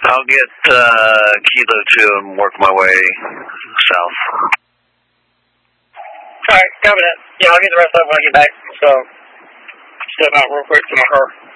I'll get Kilo 2 and work my way south. Alright, copy that. Yeah, I'll get the rest of it when I get back. So, step out real quick to my car.